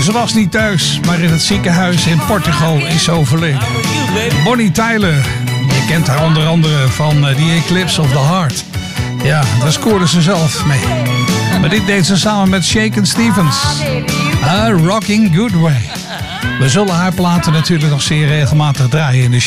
Ze was niet thuis, maar in het ziekenhuis in Portugal is ze overleden. Bonnie Tyler, je kent haar onder andere van The Eclipse of the Heart. Ja, daar scoorde ze zelf mee. Maar dit deed ze samen met Shakin' Stevens. A Rocking Good Way. We zullen haar platen natuurlijk nog zeer regelmatig draaien in de show.